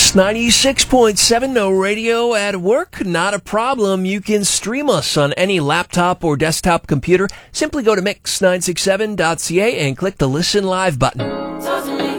Mix 96.7, no radio at work? Not a problem. You can stream us on any laptop or desktop computer. Simply go to mix967.ca and click the Listen Live button.